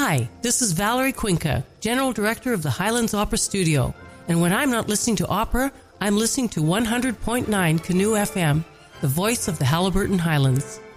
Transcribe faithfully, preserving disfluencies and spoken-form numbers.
Hi, this is Valerie Cuenca, General Director of the Highlands Opera Studio. And when I'm not listening to opera, I'm listening to one hundred point nine Canoe F M, the voice of the Haliburton Highlands.